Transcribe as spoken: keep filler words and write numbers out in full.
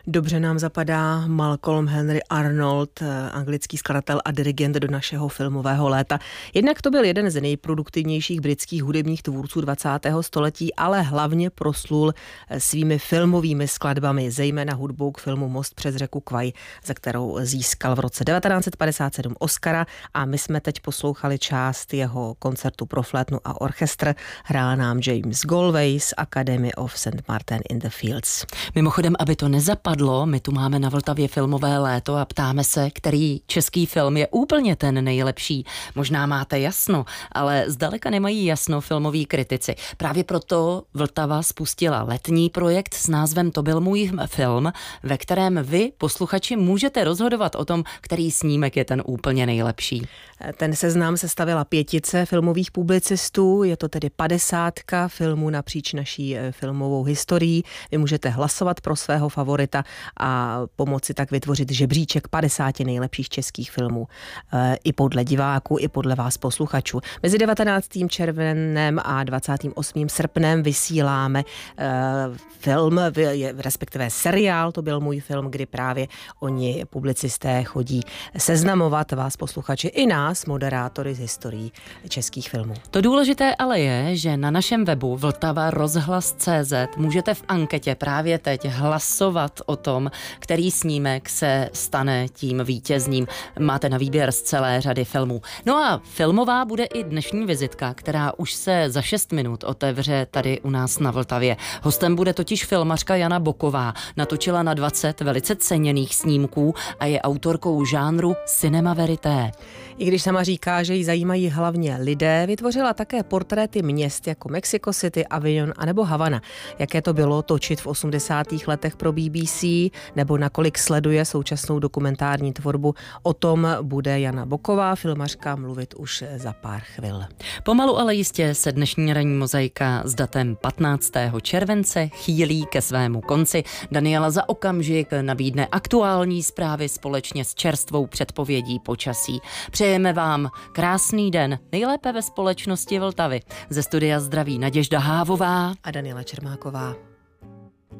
Dobře nám zapadá Malcolm Henry Arnold, anglický skladatel a dirigent do našeho filmového léta. Jednak to byl jeden z nejproduktivnějších britských hudebních tvůrců dvacátého století, ale hlavně proslul svými filmovými skladbami, zejména hudbou k filmu Most přes řeku Kwai, za kterou získal v roce devatenáct set padesát sedm Oscara, a my jsme teď poslouchali část jeho koncertu pro flétnu a orchestr. Hrál nám James Galway z Academy of Saint Martin in the Fields. Mimochodem, aby to nezapadlo, my tu máme na Vltavě filmové léto a ptáme se, který český film je úplně ten nejlepší. Možná máte jasno, ale zdaleka nemají jasno filmoví kritici. Právě proto Vltava spustila letní projekt s názvem To byl můj film, ve kterém vy, posluchači, můžete rozhodovat o tom, který snímek je ten úplně nejlepší. Ten seznam sestavila pětice filmových publicistů, je to tedy padesátka filmů napříč naší filmovou historií. Vy můžete hlasovat pro svého favorita a pomoci tak vytvořit žebříček padesáti nejlepších českých filmů. I podle diváků, i podle vás posluchačů. Mezi devatenáctým červenem a dvacátým osmým srpnem vysíláme film, respektive seriál, To byl můj film, kdy právě oni publicisté chodí seznamovat vás posluchači i nás, moderátory z historií českých filmů. To důležité ale je, že na našem webu vltava rozhlas tečka cé zet můžete v anketě právě teď hlasovat o tom, který snímek se stane tím vítězným. Máte na výběr z celé řady filmů. No a filmová bude i dnešní vizitka, která už se za šest minut otevře tady u nás na Vltavě. Hostem bude totiž filmařka Jana Boková. Natočila na dvacet velice ceněných snímků a je autorkou žánru cinema verité. I když sama říká, že ji zajímají hlavně lidé, vytvořila také portréty měst jako Mexico City, Avignon a nebo Havana. Jaké to bylo točit v osmdesátých letech pro bé bé cé, nebo nakolik sleduje současnou dokumentární tvorbu, o tom bude Jana Boková, filmařka, mluvit už za pár chvil. Pomalu ale jistě se dnešní ranní mozaika s datem patnáctého července chýlí ke svému konci. Daniela za okamžik nabídne aktuální zprávy společně s čerstvou předpovědí počasí. Přejeme vám krásný den, nejlépe ve společnosti Vltavy. Ze studia zdraví Naděžda Hávová a Daniela Čermáková.